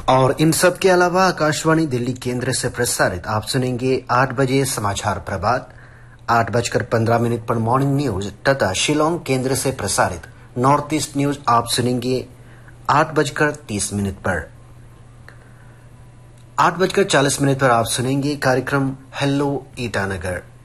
और इन सब के अलावा आकाशवाणी दिल्ली केंद्र से प्रसारित आप सुनेंगे 8 बजे समाचार प्रभात, 8:15 पर मॉर्निंग न्यूज तथा शिलोंग केंद्र से प्रसारित नॉर्थ ईस्ट न्यूज आप सुनेंगे 8:30 पर। 8:40 पर आप सुनेंगे कार्यक्रम हेलो ईटानगर।